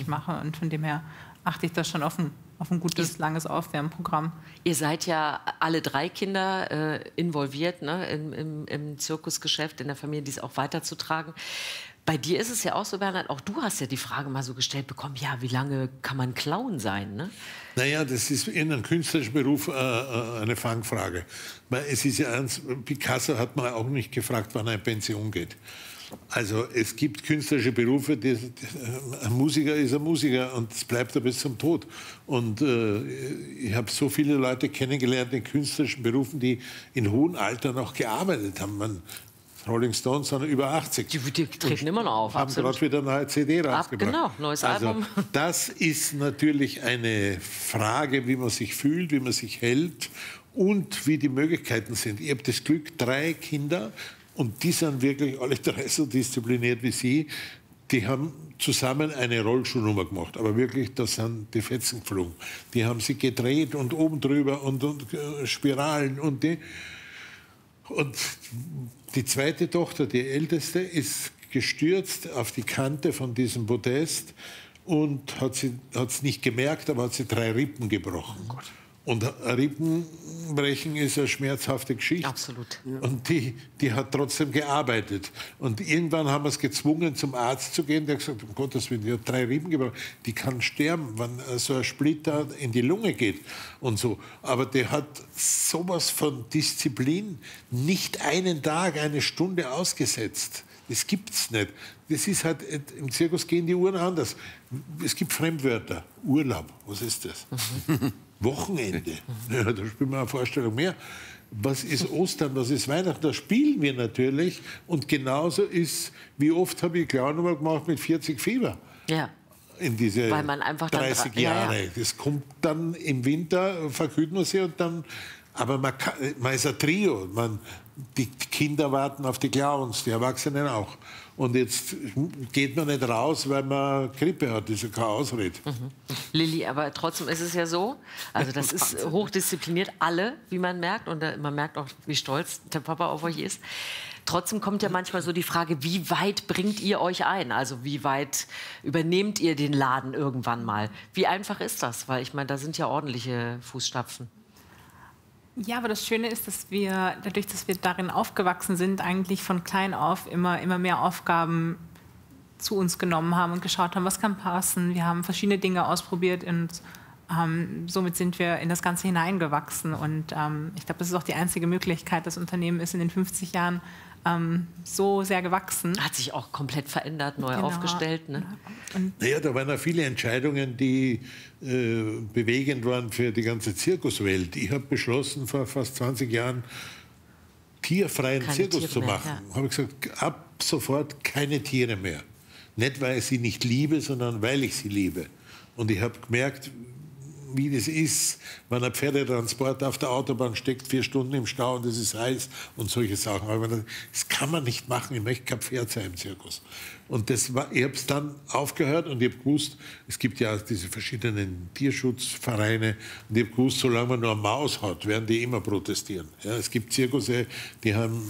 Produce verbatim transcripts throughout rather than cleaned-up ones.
ich mache. Und von dem her achte ich da schon auf ein, auf ein gutes, langes Aufwärmprogramm. Ihr seid ja alle drei Kinder äh, involviert, ne, im, im, im Zirkusgeschäft, in der Familie, dies auch weiterzutragen. Bei dir ist es ja auch so, Bernhard, auch du hast ja die Frage mal so gestellt bekommen, ja, wie lange kann man Clown sein, ne? Naja, das ist in einem künstlerischen Beruf äh, eine Fangfrage. Weil es ist ja eins, Picasso hat man auch nicht gefragt, wann er in Pension geht. Also es gibt künstlerische Berufe, die, die, ein Musiker ist ein Musiker und es bleibt er bis zum Tod. Und äh, ich habe so viele Leute kennengelernt in künstlerischen Berufen, die in hohem Alter noch gearbeitet haben. Man, Rolling Stones sind über achtzig. Die, die treten immer noch auf. Haben gerade wieder eine neue C D rausgebracht. Genau, neues also, Album. Das ist natürlich eine Frage, wie man sich fühlt, wie man sich hält und wie die Möglichkeiten sind. Ich habe das Glück, drei Kinder. Und die sind wirklich alle drei so diszipliniert wie Sie. Die haben zusammen eine Rollschuhnummer gemacht. Aber wirklich, da sind die Fetzen geflogen. Die haben sie gedreht und oben drüber und, und äh, Spiralen und die. Und die zweite Tochter, die älteste, ist gestürzt auf die Kante von diesem Podest und hat es nicht gemerkt, aber hat sie drei Rippen gebrochen. Oh Gott. Und Rippenbrechen ist eine schmerzhafte Geschichte. Absolut. Ja. Und die, die hat trotzdem gearbeitet. Und irgendwann haben wir es gezwungen, zum Arzt zu gehen. Der hat gesagt, um Gottes Willen, die hat drei Rippen gebrochen. Die kann sterben, wenn so ein Splitter in die Lunge geht und so. Aber der hat sowas von Disziplin, nicht einen Tag, eine Stunde ausgesetzt. Das gibt's nicht. Das ist halt, im Zirkus gehen die Uhren anders. Es gibt Fremdwörter. Urlaub, was ist das? Mhm. Wochenende, ja, da spielen wir eine Vorstellung mehr. Was ist Ostern, was ist Weihnachten? Da spielen wir natürlich. Und genauso ist, wie oft habe ich Clown-Nummer gemacht mit vierzig Fieber. Ja. In diese Weil man einfach dann dreißig Jahre. Ja, ja. Das kommt dann im Winter, verkühlt man sie und dann. Aber man, kann, man ist ein Trio. Man, die Kinder warten auf die Clowns, die Erwachsenen auch. Und jetzt geht man nicht raus, weil man Grippe hat. Das ist ja keine Ausrede. Mhm. Lilly, aber trotzdem ist es ja so, also das ist hochdiszipliniert, alle, wie man merkt. Und man merkt auch, wie stolz der Papa auf euch ist. Trotzdem kommt ja manchmal so die Frage, wie weit bringt ihr euch ein? Also wie weit übernehmt ihr den Laden irgendwann mal? Wie einfach ist das? Weil ich meine, da sind ja ordentliche Fußstapfen. Ja, aber das Schöne ist, dass wir, dadurch, dass wir darin aufgewachsen sind, eigentlich von klein auf immer, immer mehr Aufgaben zu uns genommen haben und geschaut haben, was kann passen. Wir haben verschiedene Dinge ausprobiert und ähm, somit sind wir in das Ganze hineingewachsen. Und ähm, ich glaube, das ist auch die einzige Möglichkeit. Das Unternehmen ist in den fünfzig Jahren ähm, so sehr gewachsen. Hat sich auch komplett verändert, neu genau. aufgestellt. Ne? Und naja, da waren ja viele Entscheidungen, die äh, bewegend waren für die ganze Zirkuswelt. Ich habe beschlossen, vor fast zwanzig Jahren tierfreien keine Zirkus Tiere zu machen. Ja. Habe ich gesagt, ab sofort keine Tiere mehr. Nicht, weil ich sie nicht liebe, sondern weil ich sie liebe. Und ich habe gemerkt, wie das ist, wenn ein Pferdetransport auf der Autobahn steckt, vier Stunden im Stau und es ist heiß und solche Sachen. Aber das kann man nicht machen. Ich möchte kein Pferd sein im Zirkus. Und das war, ich habe es dann aufgehört und ich habe gewusst, es gibt ja diese verschiedenen Tierschutzvereine und ich habe gewusst, solange man nur eine Maus hat, werden die immer protestieren. Ja, es gibt Zirkusse, die haben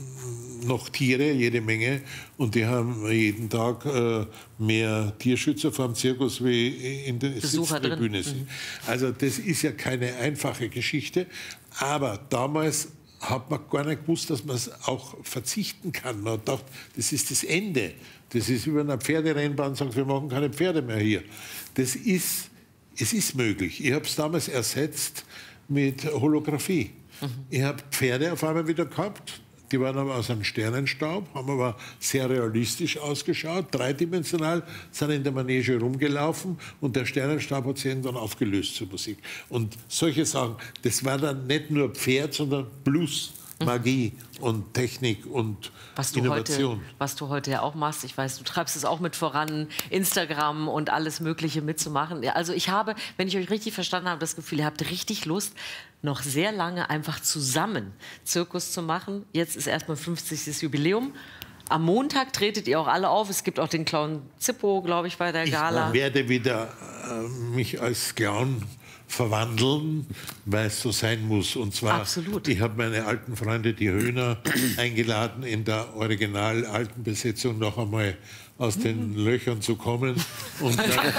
noch Tiere, jede Menge, und die haben jeden Tag äh, mehr Tierschützer vor dem Zirkus wie in der Sitztribüne. Mhm. Also das ist ja keine einfache Geschichte, aber damals hat man gar nicht gewusst, dass man es auch verzichten kann. Man hat gedacht, das ist das Ende. Das ist über eine Pferderennbahn, sagt, wir machen keine Pferde mehr hier. Das ist, es ist möglich. Ich habe es damals ersetzt mit Holographie. Mhm. Ich habe Pferde auf einmal wieder gehabt. Die waren aber aus einem Sternenstaub, haben aber sehr realistisch ausgeschaut, dreidimensional, sind in der Manege rumgelaufen und der Sternenstaub hat sich irgendwann aufgelöst zur Musik. Und solche Sachen, das war dann nicht nur Pferd, sondern Plus, Magie und Technik und was du Innovation. Heute, was du heute ja auch machst, ich weiß, du treibst es auch mit voran, Instagram und alles Mögliche mitzumachen. Also ich habe, wenn ich euch richtig verstanden habe, das Gefühl, ihr habt richtig Lust, noch sehr lange einfach zusammen Zirkus zu machen. Jetzt ist erstmal fünfzigstes Jubiläum. Am Montag tretet ihr auch alle auf. Es gibt auch den Clown Zippo, glaube ich, bei der Gala. Ich werde wieder äh, mich als Clown verwandeln, weil es so sein muss. Und zwar, absolut. Ich habe meine alten Freunde, die Höhner, eingeladen, in der original alten Besetzung noch einmal aus den Löchern zu kommen. Und dann